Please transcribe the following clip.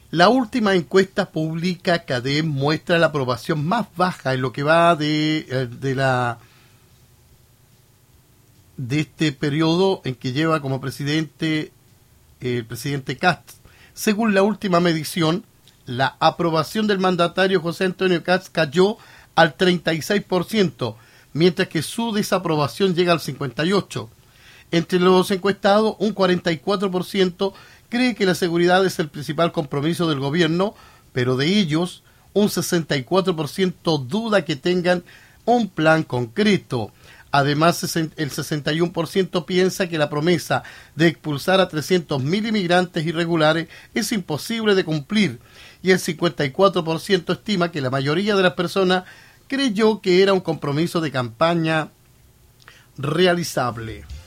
La última encuesta pública CADEM muestra la aprobación más baja en lo que va de este periodo en que lleva como presidente el presidente Kast. Según la última medición, la aprobación del mandatario José Antonio Kast cayó al 36%, mientras que su desaprobación llega al 58%. Entre los encuestados, un 44% cree que la seguridad es el principal compromiso del gobierno, pero de ellos, un 64% duda que tengan un plan concreto. Además, el 61% piensa que la promesa de expulsar a 300.000 inmigrantes irregulares es imposible de cumplir, y el 54% estima que la mayoría de las personas creyó que era un compromiso de campaña realizable.